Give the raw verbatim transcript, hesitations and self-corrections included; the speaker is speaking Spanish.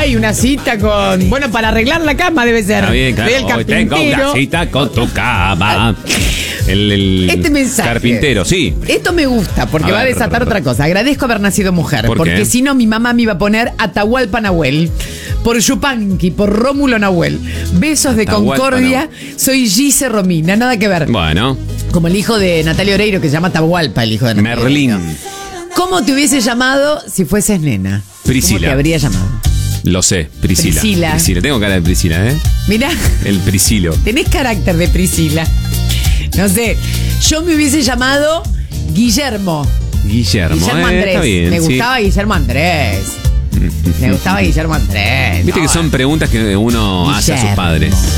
hay una cita con... Bueno, para arreglar la cama debe ser. Está bien, claro. Soy el Hoy tengo carpintero. una cita con tu cama. El, el Este mensaje. carpintero, sí. Esto me gusta porque A va a ver, desatar otra cosa. Agradezco haber nacido mujer. ¿Por porque qué? si no, mi mamá me iba a poner Atahualpa Nahuel. Por Yupanqui, por Rómulo Nahuel. Besos de Atahualpa Concordia. Nahuel. Soy Gise Romina. Nada que ver. Bueno, Como el hijo de Natalia Oreiro, que se llama Atahualpa, el hijo de Natalia Merlín. Oreiro. ¿Cómo te hubiese llamado si fueses nena? Priscila. ¿Cómo te habría llamado? Lo sé, Priscila. Priscila. Priscila. Tengo cara de Priscila, ¿eh? Mirá, El Priscilo. tenés carácter de Priscila. No sé, yo me hubiese llamado Guillermo. Guillermo, Guillermo eh, Andrés. está bien. me sí. gustaba Guillermo Andrés. Me gustaba Guillermo Andrés. Viste No, que son preguntas que uno hace a sus Guillermo. padres.